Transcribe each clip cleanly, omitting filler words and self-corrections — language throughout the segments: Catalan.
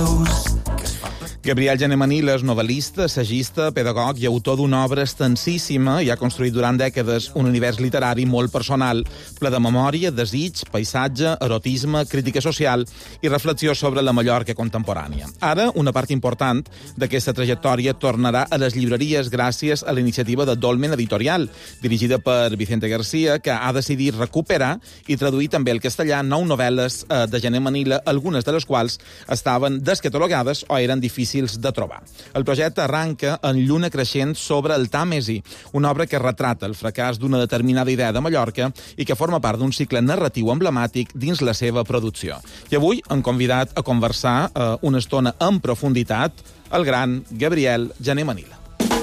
Gabriel Jané Manila és novel·lista, assagista, pedagog i autor d'una obra extensíssima i ha construït durant dècades un univers literari molt personal, ple de memòria, desig, paisatge, erotisme, crítica social i reflexió sobre la Mallorca contemporània. Ara, una part important d'aquesta trajectòria tornarà a les llibreries gràcies a la iniciativa de Dolmen Editorial, dirigida per Vicente García, que ha decidit recuperar i traduir també al castellà 9 novel·les de Jané Manila, algunes de les quals estaven descatalogades o eren difícils de trobar. El projecte arranca en Lluna creixent sobre el Tàmesi, una obra que retrata el fracàs d'una determinada idea de Mallorca i que forma part d'un cicle narratiu emblemàtic dins la seva producció. I avui hem convidat a conversar una estona en profunditat el gran Gabriel Jané Manila.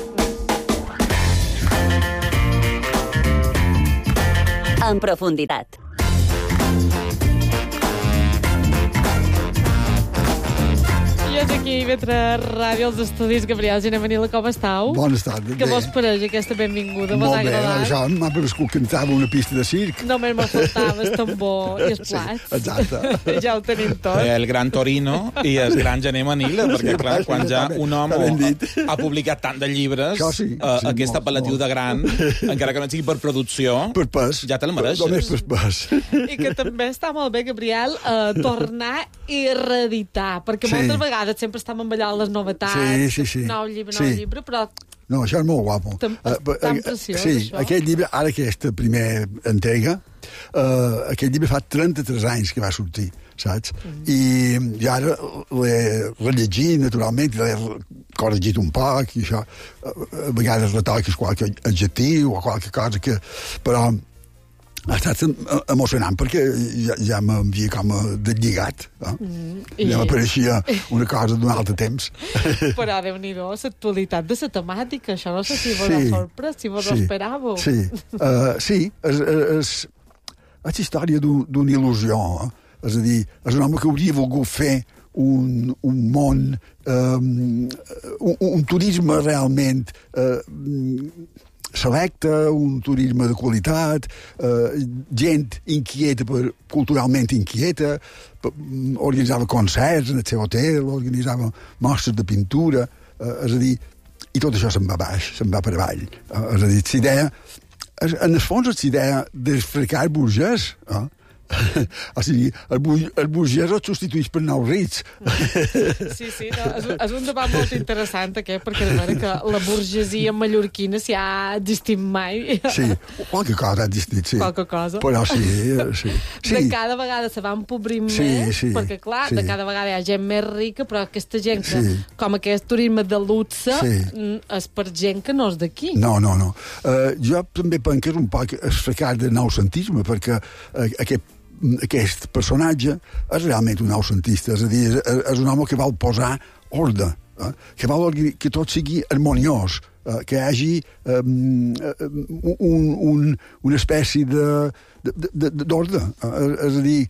En profunditat. I és aquí, mentre ràdio als estudis. Gabriel Jané Manila, com estàu? Bones tardes. Que vos pareix aquesta benvinguda? Vos Molt ha bé, agradat? això m'ha parescut que entrava una pista de circ. Només me faltava el tambor i els plats. Sí, exacte. Ja ho tenim tot. El gran Torino i el gran Jané Manila, perquè, clar, quan ja un home ha publicat tant de llibres, sí, aquest apel·latiu de gran, encara que no sigui per producció, per pes, ja te la mereixes. Només per pes. I que també està molt bé, Gabriel, tornar i reeditar, perquè moltes vegades sempre estem amb allò les novetats, sí. nou llibre, però... No, això és molt guapo. Tan preciós, sí, això. aquest llibre, ara aquesta primera entrega, aquest llibre fa 33 anys que va sortir, saps? I ara l'he rellegit, naturalment, l'he corregit un poc, i això, a vegades retoques qualque adjectiu o qualque cosa que... Però ha estat emocionant perquè ja m'havia com deslligat. Ja m'apareixia una cosa d'un altre temps. Però, Déu-n'hi-do, l'actualitat de la temàtica, això no sé si vos ha sorprès, si vos ho esperàveu. Sí, és història d'una il·lusió. És a dir, és un home que hauria volgut fer un món, un turisme realment selecte, un turisme de qualitat, gent inquieta, culturalment inquieta, organitzava concerts en el seu hotel, organitzava mostres de pintura, és a dir, i tot això se'n va baix, se'n va per avall. És a dir, l'idea, en el fons és l'idea del fracàs burgès, o sigui, el burgès el substitueix per nous rics. Sí, no, és un debat molt interessant aquest, perquè de veure que la burgesia mallorquina si ha existit mai. Sí, qualque cosa ha existit, sí. Qualque cosa. Però sí. De cada vegada se va empobrir més, perquè clar, de cada vegada hi ha gent més rica, però aquesta gent que, com aquest turisme de luxe, és per gent que no és d'aquí. No. Jo també penso que és un poc el fracàs del noucentisme, perquè aquest personatge és realment un noucentista, és a dir, és un home que vol posar ordre, que vol que tot sigui harmoniós, que hi hagi una espècie d'ordre, és a dir,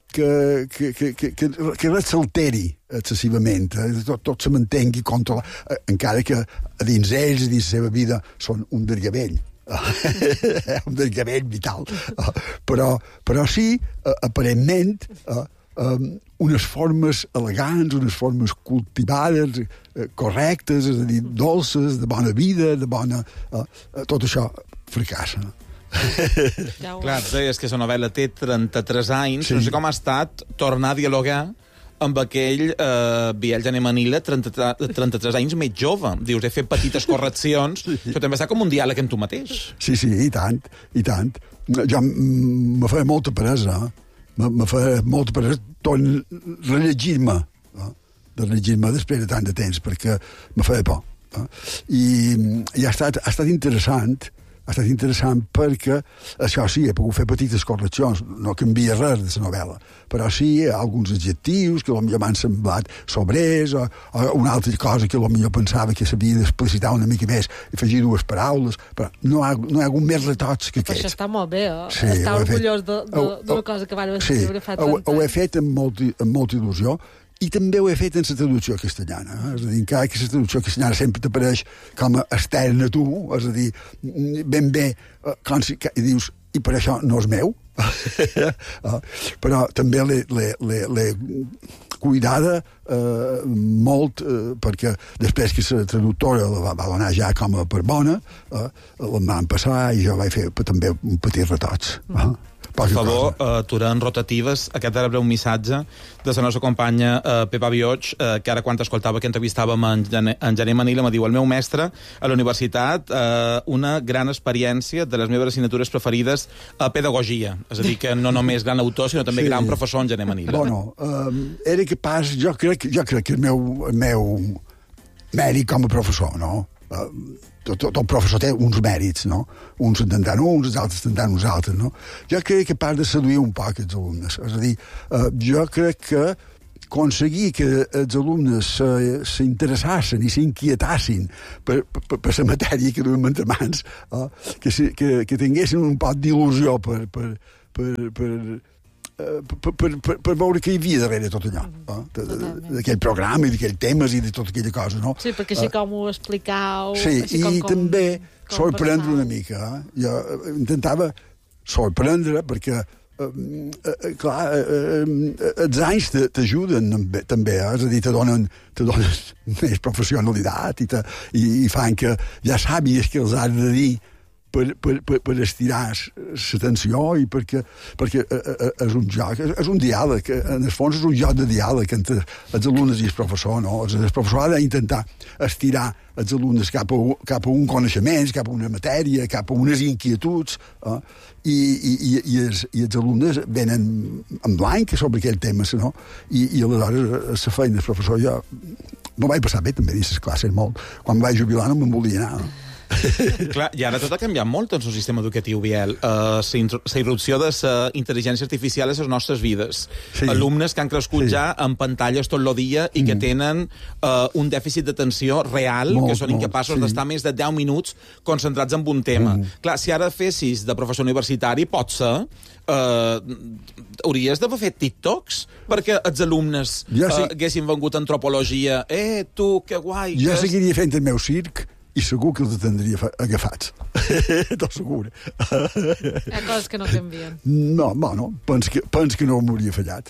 que res s'alteri excessivament, tot se mantengui controlat, encara que a dins ells, dins la seva vida, són un dergavell. Un desgavell vital. Però sí, aparentment, unes formes elegants, unes formes cultivades, correctes, és a dir, dolces, de bona vida, de bona... tot això fracassa. Clar, deies que la novel·la té 33 anys, no sé com ha estat tornar a dialogar amb aquell Gabriel Jané Manila 33 anys més jove. Dius, he fet petites correccions. Això també està com un diàleg amb tu mateix. Sí, i tant. Jo me feia molta peresa. Me feia molta peresa rellegir-me. De rellegir-me després de tant de temps, perquè me feia por. I ha estat interessant. Ha estat interessant perquè, això sí, he pogut fer petites correccions, no canvia res de la novel·la, però sí, hi ha alguns adjectius que potser m'han semblat sobrers, o una altra cosa que potser pensava que s'havia d'explicitar una mica més, i afegir 2 paraules, però no hi ha hagut més retocs que aquests. Això està molt bé, Sí, està orgullós d'una cosa que van escriure fa 30 anys. Ho he fet amb molta il·lusió, i també ho he fet en la traducció castellana. És a dir, encara que la traducció castellana sempre t'apareix com a externa a tu, és a dir, ben bé, com si dius, i per això no és meu, però també l'he cuidada molt, perquè després que la traductora la va donar ja com a per bona, la van passar i jo vaig fer també un petit retoig. Per favor, aturant rotatives, aquest era breu missatge de la nostra companya Pepa Bioig, que ara quan t'escoltava que entrevistàvem en Gené Manila me diu: el meu mestre a la universitat, una gran experiència de les meves assignatures preferides a pedagogia. És a dir, que no només gran autor, sinó també gran professor en Gené Manila. Bueno, era capaç, jo crec que el meu mèrit com a professor, no? Tot professor té uns mèrits, no? Uns intentant uns, els altres intentant uns altres, no? Jo crec que és capaç de seduir un poc els alumnes. És a dir, jo crec que aconseguir que els alumnes s'interessassin i s'inquietassin per la matèria que duem entre mans, que tinguessin un poc d'il·lusió per veure què hi havia darrere tot allò, d'aquell programa i d'aquells temes i de tota aquella cosa, no? Sí, perquè així com ho explicau... Sí, i també sorprendre una mica. Jo intentava sorprendre perquè, clar, els anys t'ajuden també, és a dir, te donen més professionalitat i fan que ja sàpigues que els has de dir per estirar l'atenció i perquè és un joc, és un diàleg, en el fons és un joc de diàleg entre els alumnes i el professor, no? El professor ha d'intentar estirar els alumnes cap a un coneixement, cap a una matèria, cap a unes inquietuds, i els alumnes venen en blanc sobre aquell tema, no? I aleshores la feina del professor jo no vaig passar bé també dins les classes molt. Quan vaig jubilar no me'n volia anar, no? Clar, i ara tot ha canviat molt en el sistema educatiu, Biel. La irrupció de la intel·ligència artificial a les nostres vides. Sí. Alumnes que han crescut ja en pantalles tot el dia i que tenen un dèficit d'atenció real, que són incapaços d'estar més de 10 minuts concentrats en un tema. Clar, si ara fessis de professor universitari, potser hauries d'haver fet TikToks perquè els alumnes haguessin vengut antropologia. Tu, que guai! Jo seguiria fent el meu circ i segur que els tindria agafats. Tot segur. Hi ha coses que no canvien. No, bueno, pens que no m'hauria fallat.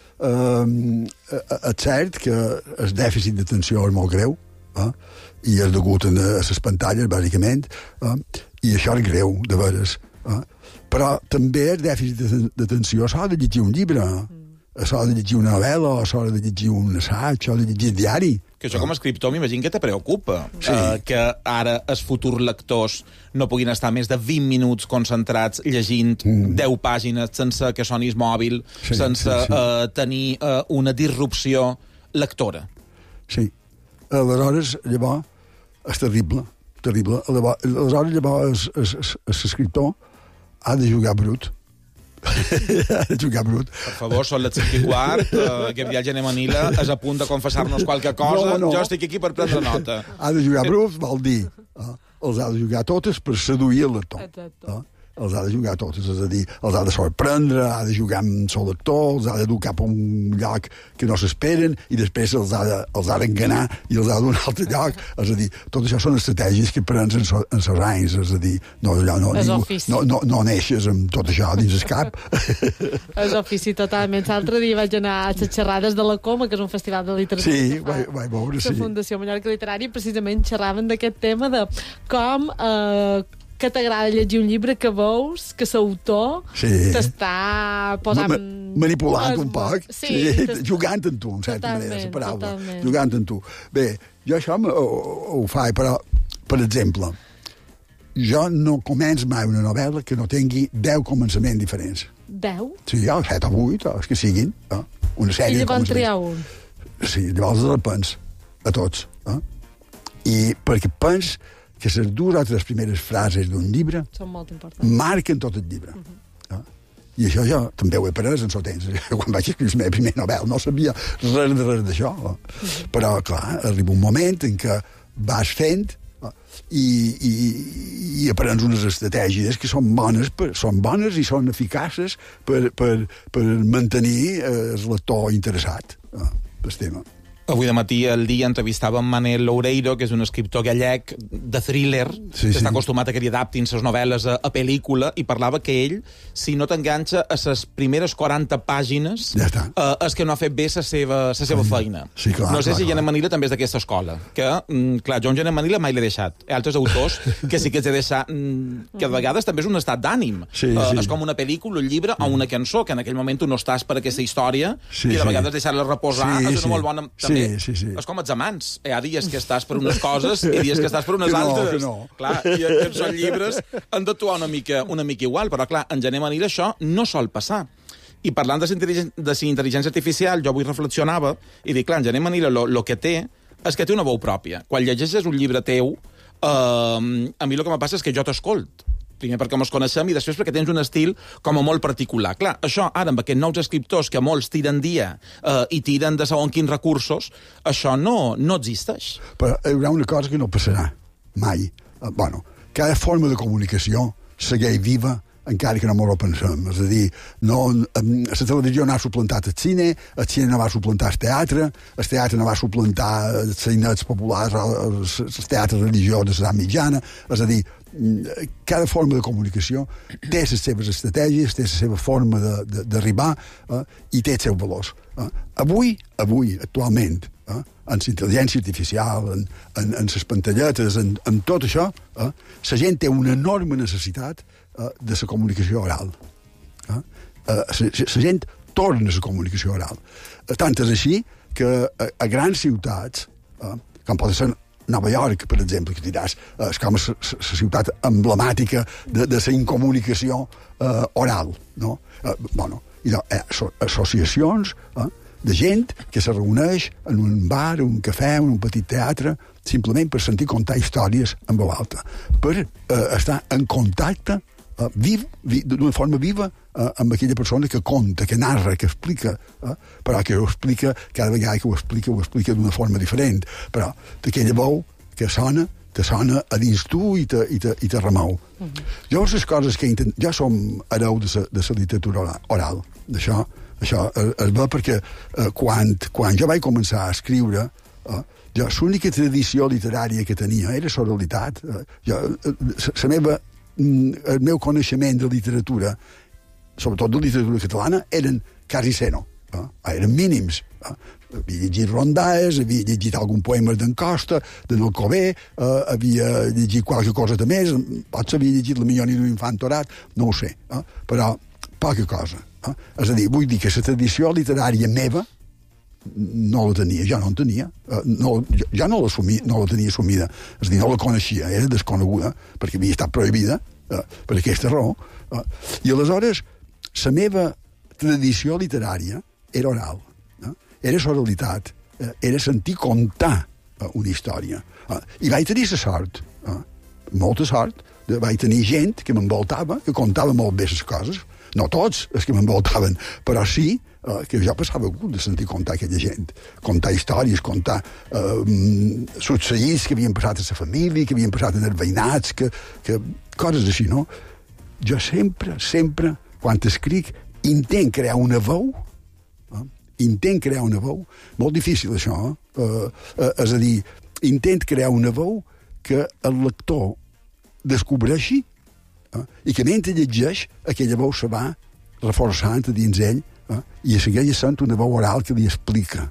És cert que el dèficit d'atenció és molt greu, i és degut a les pantalles, bàsicament, i això és greu, de veres. Però també el dèficit d'atenció s'ha de llegir un llibre, s'ha de llegir una novel·la, s'ha de llegir un assaig, s'ha de llegir el diari. Que això com a escriptor m'imagino que te preocupa, que ara els futurs lectors no puguin estar més de 20 minuts concentrats llegint 10 pàgines sense que sonis mòbil, sense tenir una disrupció lectora. Sí. Aleshores, llavors, és terrible. Aleshores, llavors, l'escriptor ha de jugar brut. Ha de jugar brut. Per favor, són les 5:15, Gabriel Gené Manila és a punt de confessar-nos qualque cosa. No. Jo estic aquí per prendre nota. Ha de jugar brut, vol dir, els ha de jugar totes per seduir el lector. Els ha de jugar totes, és a dir, els ha de sorprendre, ha de jugar amb el lector, els ha de dur cap a un lloc que no s'esperen i després els ha d'enganar i els ha de donar un altre lloc. És a dir, tot això són estratègies que prens en els anys, és a dir, no neixes amb tot això dins el cap. És ofici totalment. L'altre dia vaig anar a les xerrades de la Coma, que és un festival de literatura. Sí, vaig veure, sí. La Fundació Mallorca Literària, precisament xerraven d'aquest tema de com que t'agrada llegir un llibre que veus que l'autor t'està posant... Manipulant un poc, jugant amb tu, en certa manera, la paraula. Jugant amb tu. Bé, jo això ho faig, però, per exemple, jo no començo mai una novel·la que no tingui 10 començaments diferents. 10? Sí, 7 o 8, els que siguin. Una sèrie de començaments. I llavors triar un? Sí, llavors els pens, a tots. I perquè pens que les 2 o 3 primeres frases d'un llibre són molt importants. Marquen tot el llibre. I això jo també ho he après en el temps. Quan vaig escriure la meva primera novel·la no sabia res d'això. Però, clar, arriba un moment en què vas fent i aprens unes estratègies que són bones i són eficaces per mantenir el lector interessat pel tema. Avui de matí al Dia entrevistàvem Manel Loureiro, que és un escriptor gallec de thriller, que està acostumat a que li adaptin les novel·les a pel·lícula, i parlava que ell, si no t'enganxa a les primeres 40 pàgines, és que no ha fet bé la seva feina. Sí, clar, no sé si clar. Genet Manila també és d'aquesta escola, que, clar, jo en Genet Manila mai l'he deixat. Hi ha altres autors que sí que els he deixat, que a vegades també és un estat d'ànim. És com una pel·lícula, un llibre o una cançó, que en aquell moment tu no estàs per aquesta història, i de vegades deixar-la reposar és una molt bona... Sí. És com els amants. Hi ha dies que estàs per unes coses i dies que estàs per unes altres. Clar, i aquests són llibres han d'actuar una mica igual, però clar, en Genet Manila això no sol passar. I parlant de la intel·ligència artificial, jo avui reflexionava i dic, clar, en Genet Manila el que té és que té una veu pròpia. Quan llegeixes un llibre teu, a mi el que me passa és que jo t'escolt. Primer perquè ens coneixem i després perquè tens un estil com a molt particular. Clar, això ara amb aquests nous escriptors que molts tiren dia i tiren de segons quins recursos, això no existeix. Però hi haurà una cosa que no passarà mai. Cada forma de comunicació segueix viva encara que no m'ho pensem. És a dir, la televisió no ha suplantat el cine no va suplantar el teatre no va suplantar els sainets populars o els teatres religiosos de l'edat mitjana. És a dir, cada forma de comunicació té les seves estratègies, té la seva forma d'arribar i té els seus valors. Avui, actualment, en la intel·ligència artificial, en les pantalletes, en tot això, la gent té una enorme necessitat de la comunicació oral. La gent torna a la comunicació oral. Tant és així que a grans ciutats, com pot ser Nova York, per exemple, que diràs, és com la ciutat emblemàtica de la incomunicació oral, no? Hi ha associacions de gent que se reuneix en un bar, un cafè, en un petit teatre, simplement per sentir contar històries en veu alta, per estar en contacte d'una forma viva amb aquella persona que conta, que narra, que explica, però que ho explica, cada vegada que ho explica d'una forma diferent, però d'aquella veu que sona a dins tu i te remou. Jo les coses que jo som hereu de la literatura oral, d'això es va perquè quan jo vaig començar a escriure, l'única tradició literària que tenia era l'oralitat. El meu coneixement de literatura, sobretot de literatura catalana, eren quasi zero, eren mínims. Havia llegit rondalles, havia llegit algun poema d'en Costa, de Alcover, havia llegit qualque cosa de més, potser havia llegit La millor nit d'un infant torat, no ho sé, però poca cosa. És a dir, vull dir que la tradició literària meva no la tenia, jo no en tenia. Jo no la tenia assumida, és a dir, no la coneixia, era desconeguda, perquè havia estat prohibida, per aquesta raó. I aleshores, la meva tradició literària era oral, era l'oralitat, era sentir contar una història. I vaig tenir la sort, molta sort, vaig tenir gent que m'envoltava, que contava molt bé les coses, no tots els que m'envoltaven, però sí que jo passava gust de sentir contar aquella gent, contar històries, contar succeïts que havien passat a la família, que havien passat en els veïnats, que coses així, no? Jo sempre, quan escric, intent crear una veu, molt difícil això, és a dir, intent crear una veu que el lector descobreixi i que mentre llegeix aquella veu se va reforçant a dins ell i segueix sent una veu oral que li explica.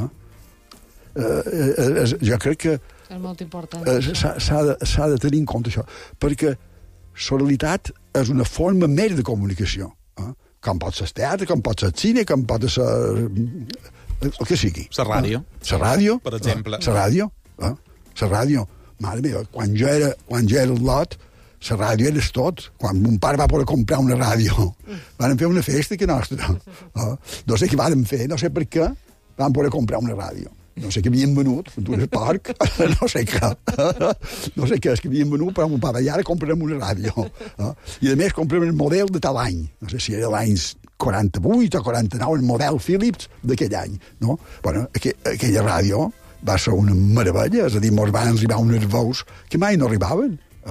Jo crec que és molt important. S'ha de tenir en compte això, perquè l'oralitat és una forma més de comunicació, com pot ser el teatre, com pot ser el cine, com pot ser el que sigui. La ràdio. La ràdio, per exemple. La ràdio. Mare meva, quan jo era al lot, la ràdio era tot. Quan mon pare va poder comprar una ràdio, van fer una festa que nostra. No sé què van fer, no sé per què, van poder comprar una ràdio. No sé què havien venut, d'un porc, no sé què. No sé què és que havien venut, però mon pare, i ara comprarem una ràdio. I a més comprarem el model de tal any. No sé si era l'any 48 o 49, el model Philips d'aquell any. No? Bueno, aquella ràdio va ser una meravella, és a dir, mos van arribar unes veus que mai no arribaven.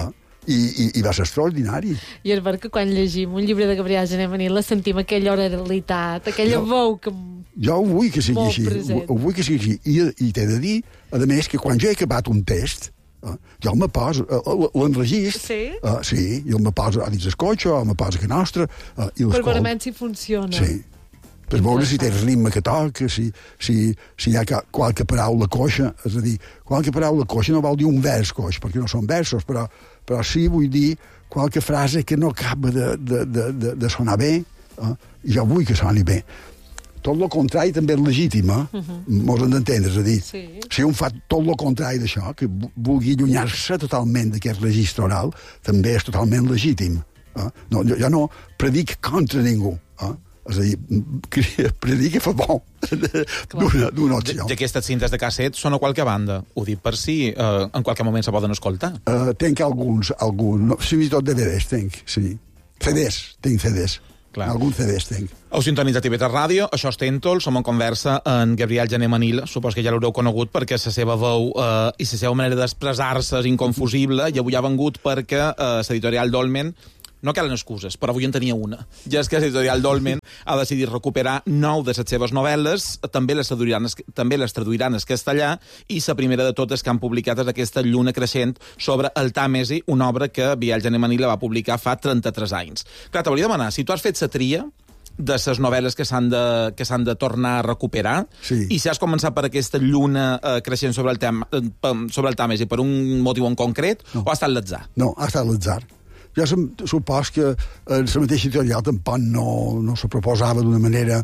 I va ser extraordinari. I és ver que quan llegim un llibre de Gabriel Gené Manila sentim aquella oralitat, aquella veu que... Jo ho vull que sigui així. Ho vull que sigui així. I t'he de dir, a més, que quan jo he acabat un test, jo me poso, l'enregist, sí, jo me poso a dins el cotxe, o me poso a casa nostra, i l'escolto. Per veure si funciona. Sí. Per veure si té el ritme que toca, si hi ha qualque paraula coixa, és a dir, qualque paraula coixa no vol dir un vers coix, perquè no són versos, però sí vull dir qualque frase que no acaba de sonar bé, i jo vull que soni bé. Tot el contrari també és legítim, mos hem d'entendre, és a dir, si un fa tot el contrari d'això, que vulgui allunyar-se totalment d'aquest registre oral, també és totalment legítim. Jo no predic contra ningú, és a dir, predica a favor d'una opció. I aquestes cintes de casset són a qualque banda. Ho dic per si en qualque moment se poden escoltar. Tenc alguns, fins i tot DVDs tenc, sí. Tinc CDs. Clar. Alguns CDs tenc. Heu sintonitzat TV3 Ràdio, això és Tèntol, som en conversa en Gabriel Gené Manila, supos que ja l'haureu conegut perquè la seva veu i la seva manera d'expressar-se és inconfusible, i avui ha vengut perquè l'editorial Dolmen no calen excuses, però avui en tenia una. Ja és que l'editorial Dolmen ha decidit recuperar 9 de les seves novel·les, també les traduiran al castellà, i la primera de totes que han publicat és aquesta Lluna creixent sobre el Tàmesi, una obra que Gabriel Gené Manila va publicar fa 33 anys. Clar, t'hauria de demanar, si tu has fet la tria de les novel·les que s'han de tornar a recuperar, i si has començat per aquesta Lluna creixent sobre el Tàmesi per un motiu en concret, o ha estat l'atzar? No, ha estat l'atzar. Jo supos que la mateixa editorial tampoc no se proposava d'una manera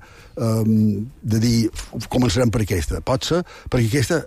de dir començarem per aquesta. Pot ser perquè aquesta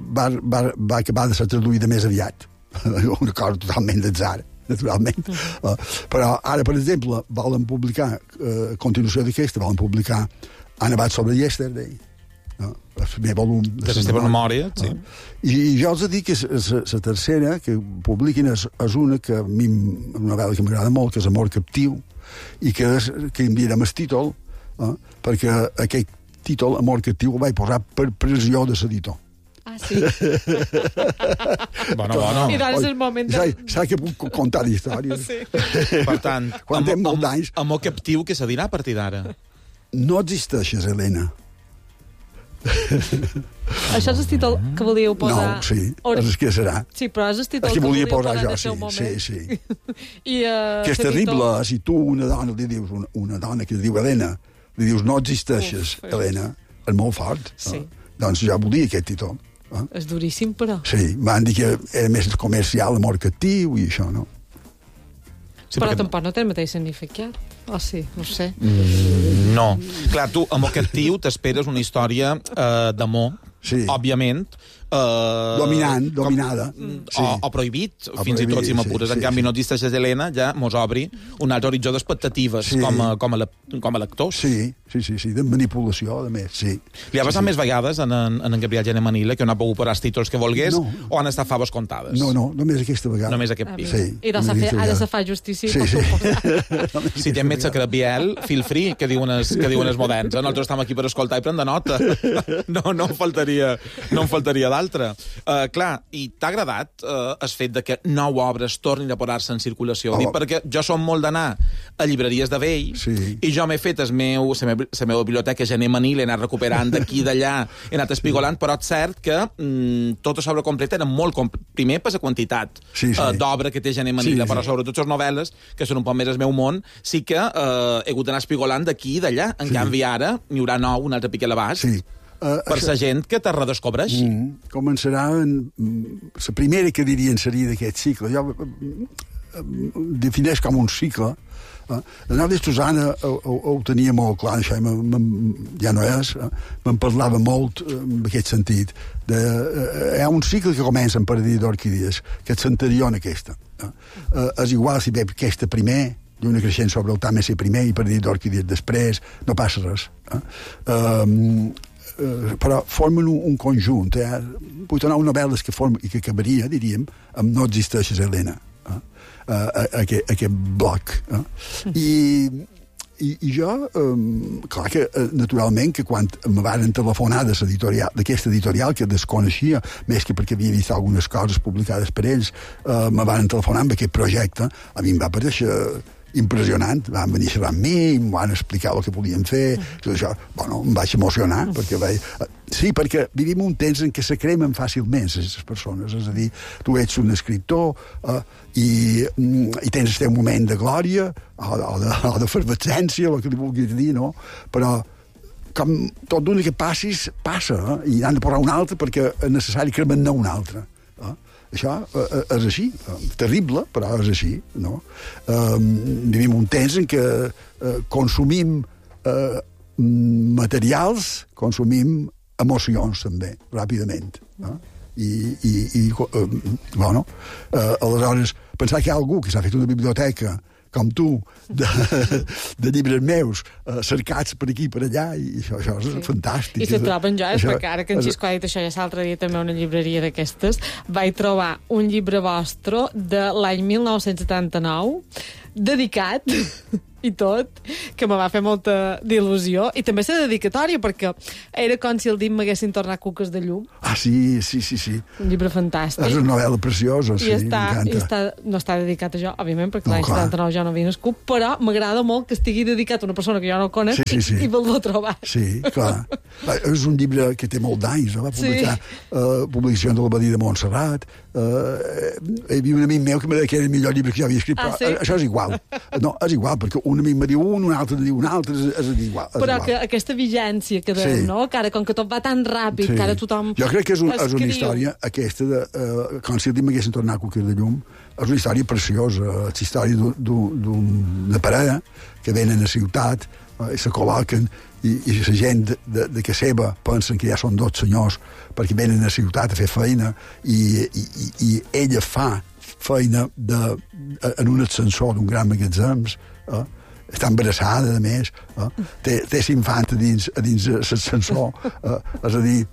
va acabar de ser traduïda més aviat. Una cosa totalment d'atzar, naturalment. Però ara, per exemple, volen publicar, a continuació d'aquesta, volen publicar Han nevat sobre Yesterday, el primer volum de la seva memòria, sí. I jo els dic que la tercera que publiquin és una que a mi, una novel·la que m'agrada molt, que és Amor captiu, i que enviarem el títol, perquè aquest títol, Amor captiu, el vaig posar per pressió de l'editor. Ah, sí? Bueno. I doncs és el moment de... Saps que puc contar històries? Sí. Per tant, Amor captiu, què se dirà a partir d'ara? No existeixes, Helena. Això és el títol que volíeu posar... No, sí, és que serà. Sí, però és el títol que volia posar jo, en el seu moment. Sí. Que és terrible, si tu una dona li dius, una dona que es diu Helena, li dius no existeixes, Helena, és molt fort. Sí. Doncs ja volia aquest títol. És duríssim, però. Sí, van dir que era més comercial, Amor captiu i això, no? Sí, però tampoc no té el mateix significat. O sí, no sé. No. Clar, tu, Amor captiu, t'esperes una història d'amor, òbviament, dominada. O prohibit, fins i tot, si m'apures. En canvi, no existeixes, Helena, ja mos obri un altre horitzó d'expectatives com a lectors. Sí, de manipulació, a més, sí. Li ha passat més vegades en Gabriel Gené Manila que no ha pogut posar els títols que volgués, o han estat faves comptades? No, només aquesta vegada. Només aquest pis. I ara se fa justícia. Si té metge que Biel, feel free, que diuen els moderns. Nosaltres estem aquí per escoltar i prendre nota. No em faltaria d'altra. Clar, i t'ha agradat el fet de que 9 obres tornin a posar-se en circulació? Dic, perquè jo som molt d'anar a llibreries de vell, i jo m'he fet la meva biblioteca Gené Manila, he anat recuperant d'aquí i d'allà, he anat espigolant, però és cert que tota l'obra completa era molt... Primer per la quantitat d'obra que té Gené Manila, però sobretot les novel·les, que són un poc més el meu món, sí que he hagut d'anar espigolant d'aquí i d'allà. En canvi, ara n'hi haurà 9, un altre pic a l'abast, per la gent que te redescobreix. Començarà... La primera que dirien seria d'aquest cicle. Jo defineix com un cicle. La Nàdia Susana ho tenia molt clar, això ja no és, me'n parlava molt en aquest sentit. Hi ha un cicle que comença en Paradís d'Orquídies, que és l'anterior a aquesta. És igual si ve aquesta primer, Lluna creixent sobre el Tàmesi primer i Paradís d'Orquídies després, no passa res. Però formen un conjunt. Vull donar una novel·les que acabaria, diríem, amb No existeixes, Helena. Aquest bloc. I I jo, clar que, naturalment, que quan me van telefonar d'aquesta editorial, que desconeixia, més que perquè havia vist algunes coses publicades per ells, me van telefonar amb aquest projecte, a mi em va pareixer impressionant. Van venir a xerrar amb mi, em van explicar el que volien fer, tot això. Bueno, em vaig emocionar, sí, perquè vivim un temps en què se cremen fàcilment aquestes persones, és a dir, tu ets un escriptor i tens el teu moment de glòria o de fervescència, el que li vulguis dir, no? Però com tot d'una que passis, passa, i han de posar un altre perquè és necessari cremar-ne un altre. Això és així, terrible, però és així, no? Vivim un temps en què consumim materials, consumim emocions, també, ràpidament. Bueno, aleshores, pensar que hi ha algú que s'ha fet una biblioteca com tu, de llibres meus, cercats per aquí i per allà, i això és fantàstic. I se troben joies, perquè ara que en Xisco ha dit això, ja l'altre dia també una llibreria d'aquestes, vaig trobar un llibre vostre de l'any 1979, dedicat i tot, que me va fer molta d'il·lusió, i també la dedicatòria, perquè era com si el dit m'haguessin tornat cuques de llum. Ah, sí. Un llibre fantàstic. És una novel·la preciosa, sí, m'encanta. No està dedicat a jo, òbviament, perquè l'any 79 jo no havia nascut, però m'agrada molt que estigui dedicat a una persona que jo no conec i vol-lo trobar. Sí, clar. És un llibre que té molt d'anys, va publicar publicació de l'Abadia de Montserrat. Hi havia un amic meu que me deia que era el millor llibre que jo havia escrit, però això és igual. No, és igual, perquè un amic me diu un altre diu un altre, és igual. Però que aquesta vigència que dèiem, no? Que ara, com que tot va tan ràpid, que ara tothom jo crec que és una història, aquesta, com si el dit m'haguessin tornat a cuquer de llum, és una història preciosa, és la història d'una parella que venen a ciutat i se col·loquen, i la gent de casa seva pensen que ja són dos senyors perquè venen a ciutat a fer feina, i ella fa feina en un ascensor d'un gran magatzem, està embarassada, a més, té l'infant a dins l'ascensor, és a dir,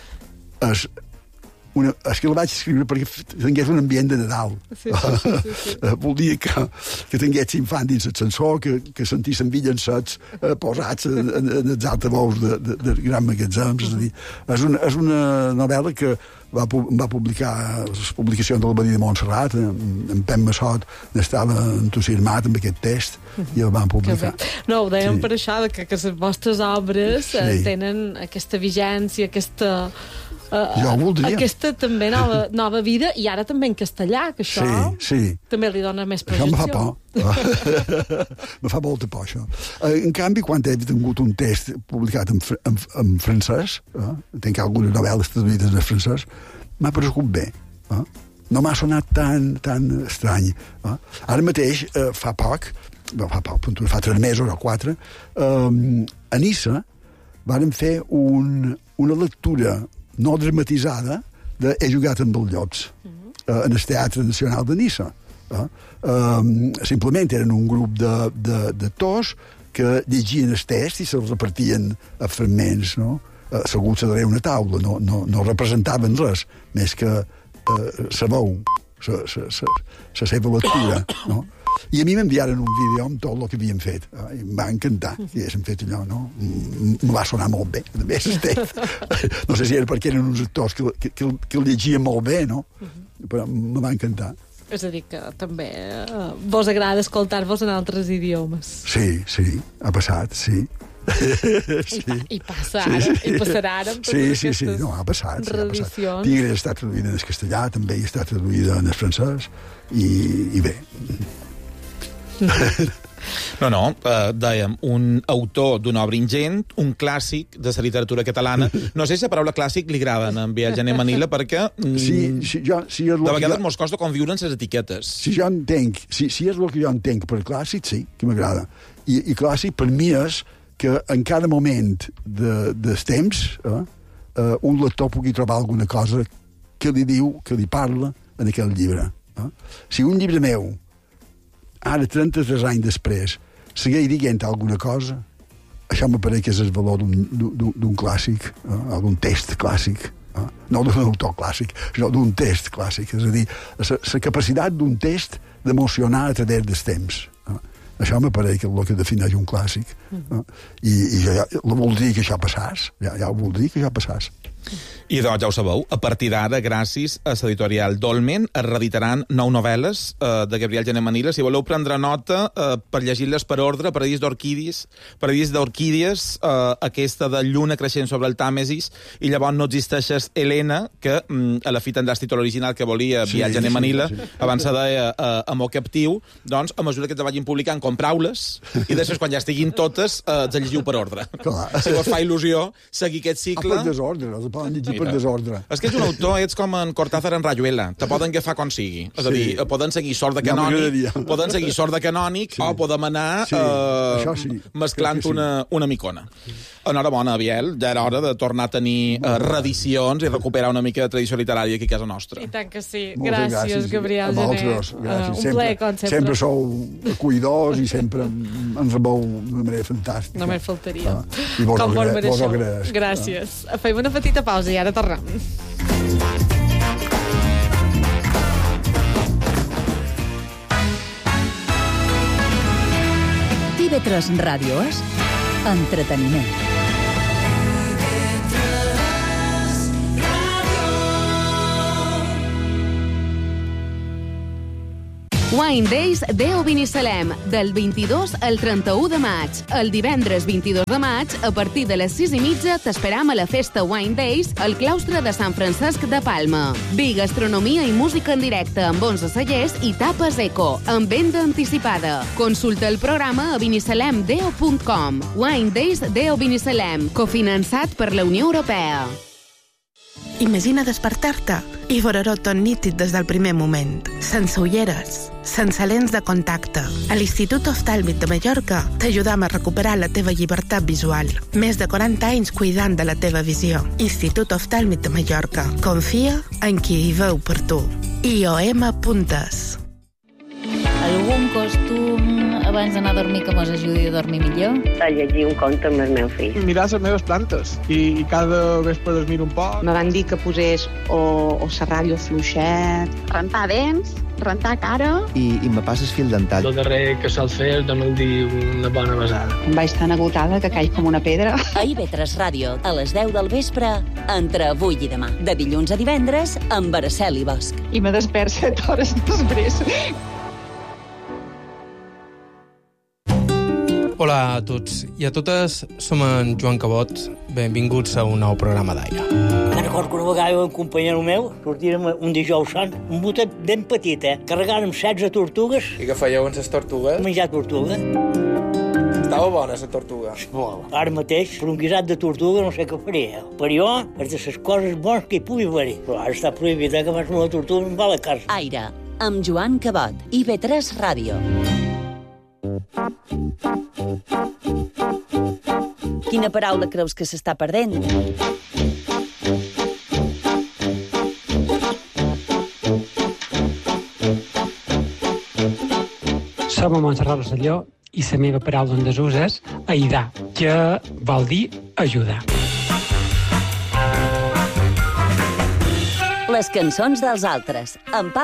és que la vaig escriure perquè tingués un ambient de Nadal. Sí. Volia que tingués l'infant dins l'ascensor, que sentissin villancets posats en els altaveus de gran magatzems. És a dir, és una novel·la que va publicar les publicacions de l'Abadia de Montserrat, en Pep Massot estava entusiasmat amb aquest text i el van publicar. No, ho dèiem per això, que les vostres obres tenen aquesta vigència, aquesta també nova vida, i ara també en castellà, que això també li dona més projecció. Això em fa por. Me fa molta por, això. En canvi, quan he tingut un text publicat en francès, tinc algunes novel·les traduïdes en francès, m'ha paregut bé. No m'ha sonat tan estrany. Ara mateix, fa 3 mesos o 4, a Niça vàrem fer una lectura no dramatitzada de He jugat amb els llops en el Teatre Nacional de Niça. Simplement eren un grup d'actors que llegien el text i se'ls repartien a fragments, no? Asseguts darrere una taula, no representaven res, més que la veu, la seva lectura, no? I a mi m'enviaren un vídeo amb tot el que havien fet. I em va encantar que haguessin fet allò, no? Me va sonar molt bé, també, el text. No sé si era perquè eren uns actors que el llegien molt bé, no? Però me va encantar. És a dir, que també vos agrada escoltar-vos en altres idiomes. Sí, ha passat, sí. I passa ara, i passarà ara amb totes aquestes no, ha passat. reedicions. Tigre està traduïda en el castellà, també hi està traduïda en el francès, i bé. No, dèiem, un autor d'una obra ingent, un clàssic de la literatura catalana. No sé si la paraula clàssic li agrada en Biel Gené Manila, perquè de vegades mos costa conviure en les etiquetes. Si jo entenc, si és el que jo entenc per clàssic, sí, que m'agrada. I clàssic per mi és que en cada moment dels temps un lector pugui trobar alguna cosa que li diu, que li parla en aquell llibre. Si un llibre meu, ara 33 anys després, segueix dient alguna cosa, això m'apareix que és el valor d'un clàssic, o d'un text clàssic, no d'un autor clàssic, sinó d'un text clàssic. És a dir, la capacitat d'un text d'emocionar a través dels temps. Això m'apareix que és el que defineix un clàssic. I ja vol dir que això passàs. Ja vol dir que això passàs. I doncs, ja ho sabeu, a partir d'ara, gràcies a l'editorial Dolmen, es reeditaran 9 novel·les de Gabriel Gené Manila. Si voleu prendre nota, per llegir-les per ordre, Paradís d'Orquídies, aquesta de Lluna creixent sobre el Tàmesis, i llavors No existeixes, Helena, que a la fi tindràs títol original que volia Viatge Gené Manila, abans se deia Amor captiu. Doncs, a mesura que te vagin publicant, comprau-les, i després, quan ja estiguin totes, els llegiu per ordre. Si vos fa il·lusió seguir aquest cicle... Per desordre, els poden llegir per desordre. És que ets un autor, ets com en Cortázar en Rayuela. Te poden agafar com sigui. És a dir, poden seguir sort de canònic, o podem anar mesclant una micona. Enhorabona, Biel. Ja era hora de tornar a tenir reedicions i recuperar una mica de tradició literària aquí a casa nostra. I tant que sí. Gràcies, Gabriel Gené. Un plaer, com sempre. Sempre sou acollidors i sempre ens rebeu d'una manera fantàstica. Només faltaria. I vos ho agraeix. Gràcies. Fem una petita pausa i ara tornem. TV3 Ràdio és entreteniment. Wine Days Deo Binissalem, del 22 al 31 de maig. El divendres 22 de maig, a partir de les 6:30, t'esperam a la festa Wine Days al claustre de Sant Francesc de Palma. Vi, gastronomia i música en directe amb 11 cellers i tapes eco, amb venda anticipada. Consulta el programa a binissalemdeo.com. Wine Days Deo Binissalem, cofinançat per la Unió Europea. Imagina despertar-te i veure-ho tot nítid des del primer moment, sense ulleres, sense lents de contacte. A l'Institut Oftàlmic de Mallorca t'ajudam a recuperar la teva llibertat visual. Més de 40 anys cuidant de la teva visió. Institut Oftàlmic de Mallorca. Confia en qui hi veu per tu. IOM.es. Algun costum abans d'anar a dormir que mos ajudi a dormir millor? A llegir un conte amb el meu fill. Mirar les meves plantes i cada vespre les miro un poc. Me van dir que posés o serrallo fluixet, rentar dents, rentar cara... I me passes fil dental. El darrer que sol fer és donar-li una bona besada. Em vaig tan agotada que caig com una pedra. A IB3 Ràdio, a les 10 del vespre, entre avui i demà. De dilluns a divendres, amb Araceli Bosch. I me despert 7 hores després. Hola a tots i a totes, som en Joan Cabot. Benvinguts a un nou programa d'Aire. Me'n recordo que una vegada un companyero meu sortirem un dijous sant, un botet ben petit, carregant amb 16 tortugues. I què fèieu amb les tortugues? Menjar tortuga. Estava bona, la tortuga. Molt. Ara mateix, per un guisat de tortuga no sé què faria. Per jo, és de les coses bones que hi pugui haver. Però ara està prohibit, que abans una tortuga em va a la casa. Aire, amb Joan Cabot, IB3 Ràdio. Quina paraula creus que s'està perdent? Som a Montserrat Rosselló i la meva paraula en desús és aidar, que vol dir ajudar. Les cançons dels altres, amb